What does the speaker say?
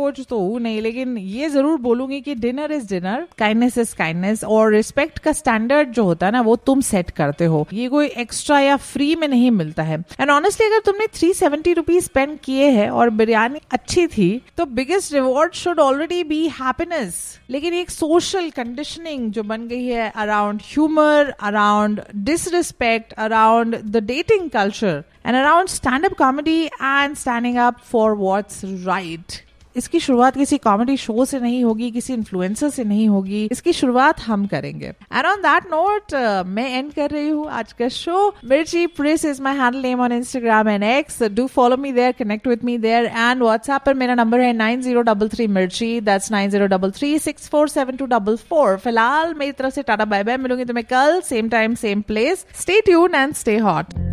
Coach तो हूँ नहीं, लेकिन ये जरूर बोलूंगी कि dinner is dinner, kindness is kindness, और रिस्पेक्ट का स्टैंडर्ड जो होता है ना वो तुम सेट करते हो, ये कोई एक्स्ट्रा या फ्री में नहीं मिलता है. एंड ऑनेस्टली अगर तुमने 370 रुपीज स्पेंड किए हैं और बिरयानी अच्छी थी तो biggest reward should already B happiness. लेकिन एक सोशल कंडीशनिंग जो बन गई है around humour, around disrespect, around the dating culture and around stand up comedy and standing up for what's right, इसकी शुरुआत किसी कॉमेडी शो से नहीं होगी, किसी इन्फ्लुएंसर से नहीं होगी, इसकी शुरुआत हम करेंगे. एंड ऑन दैट नोट मैं एंड कर रही हूँ आज का शो. मिर्ची प्रिस is my handle name on Instagram and x. Do follow me there, connect with me there. And WhatsApp पर मेरा नंबर है 9033 मिर्ची, दैट्स 9033647244. फिलहाल मेरी तरफ से टाटा बाय बाय. मिलूंगी तुम्हें कल same time same place. Stay tuned and stay hot.